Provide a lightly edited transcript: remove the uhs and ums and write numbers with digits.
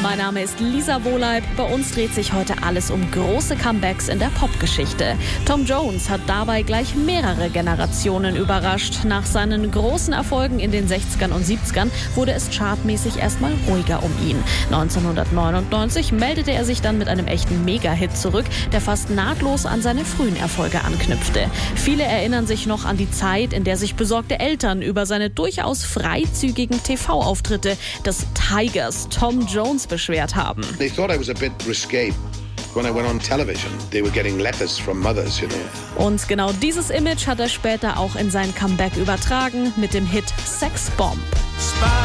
Mein Name ist Lisa Wohleib. Bei uns dreht sich heute alles um große Comebacks in der Popgeschichte. Tom Jones hat dabei gleich mehrere Generationen überrascht. Nach seinen großen Erfolgen in den 60ern und 70ern wurde es chartmäßig erstmal ruhiger um ihn. 1999 meldete er sich dann mit einem echten Mega-Hit zurück, der fast nahtlos an seine frühen Erfolge anknüpfte. Viele erinnern sich noch an die Zeit, in der sich besorgte Eltern über seine durchaus freizügigen TV-Auftritte des Tigers Tom Jones beschwert haben. They thought I was a bit risque. When I went on television, they were getting letters from mothers, you know. Und genau dieses Image hat er später auch in sein Comeback übertragen mit dem Hit Sex Bomb.